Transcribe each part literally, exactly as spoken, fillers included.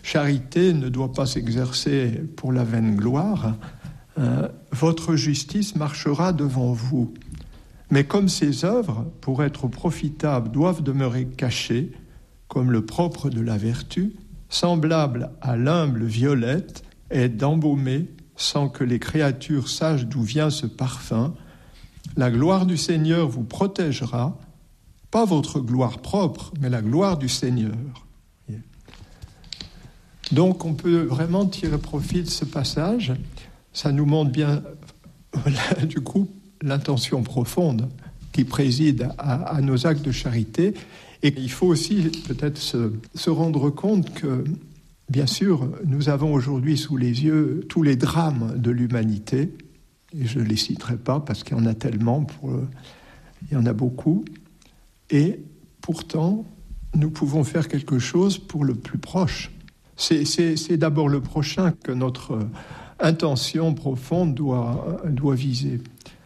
charité ne doit pas s'exercer pour la vaine gloire. Euh, votre justice marchera devant vous. Mais comme ces œuvres, pour être profitables, doivent demeurer cachées, comme le propre de la vertu, semblable à l'humble violette, est d'embaumer sans que les créatures sachent d'où vient ce parfum, la gloire du Seigneur vous protégera, pas votre gloire propre, mais la gloire du Seigneur. Donc on peut vraiment tirer profit de ce passage. Ça nous montre bien, du coup, l'intention profonde qui préside à, à nos actes de charité. Et il faut aussi peut-être se, se rendre compte que, bien sûr, nous avons aujourd'hui sous les yeux tous les drames de l'humanité. Et je ne les citerai pas parce qu'il y en a tellement, pour, il y en a beaucoup. Et pourtant, nous pouvons faire quelque chose pour le plus proche. C'est, c'est, c'est d'abord le prochain que notre intention profonde doit, doit viser.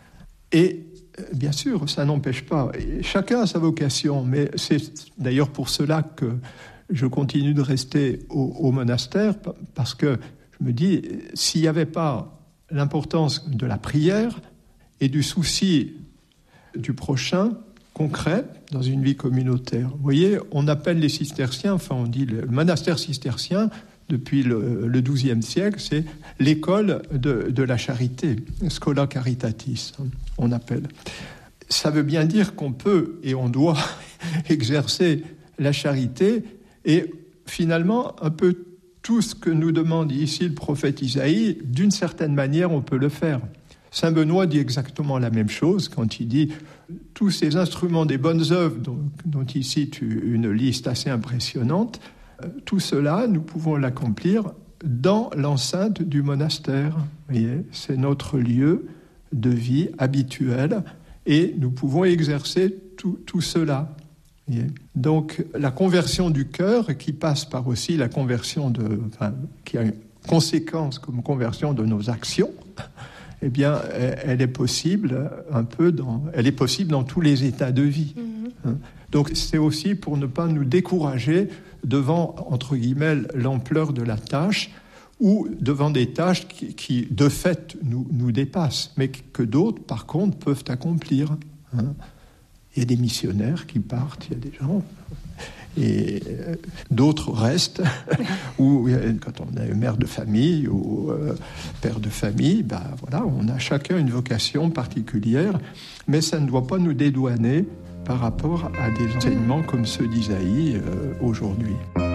Et bien sûr, ça n'empêche pas. Chacun a sa vocation, mais c'est d'ailleurs pour cela que je continue de rester au, au monastère, parce que je me dis, s'il n'y avait pas l'importance de la prière et du souci du prochain concret dans une vie communautaire. Vous voyez, on appelle les cisterciens, enfin on dit le monastère cistercien, depuis le, le douzième siècle, c'est l'école de, de la charité, Schola Caritatis, on appelle. Ça veut bien dire qu'on peut et on doit exercer la charité, et finalement, un peu tout ce que nous demande ici le prophète Isaïe, d'une certaine manière, on peut le faire. Saint Benoît dit exactement la même chose quand il dit « Tous ces instruments des bonnes œuvres dont, dont il cite une liste assez impressionnante, tout cela, nous pouvons l'accomplir dans l'enceinte du monastère. » Vous voyez, c'est notre lieu de vie habituel et nous pouvons exercer tout, tout cela. Vous voyez. Donc, la conversion du cœur, qui passe par aussi la conversion de... Enfin, qui a une conséquence comme conversion de nos actions, eh bien, elle est possible un peu dans, elle est possible dans tous les états de vie. Mmh. Donc, c'est aussi pour ne pas nous décourager devant, entre guillemets, l'ampleur de la tâche ou devant des tâches qui, qui de fait, nous, nous dépassent, mais que d'autres, par contre, peuvent accomplir. Hein. Il y a des missionnaires qui partent, il y a des gens... Et euh, d'autres restent, ou quand on est mère de famille ou euh, père de famille, ben voilà, on a chacun une vocation particulière, mais ça ne doit pas nous dédouaner par rapport à des enseignements comme ceux d'Isaïe euh, aujourd'hui.